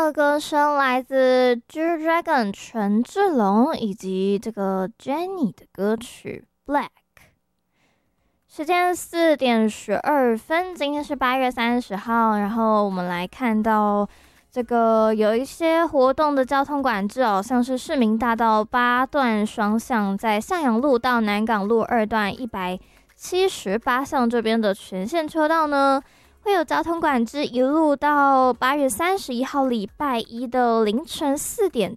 的歌声来自 G-Dragon 权志龙以及这个 Jennie 的歌曲《Black》。时间4:12，今天是8月30号。然后我们来看到这个有一些活动的交通管制哦，像是市民大道8段双向在向阳路到南港路2段178巷这边的全线车道呢，会有交通管制，一路到8月31号礼拜一的凌晨4点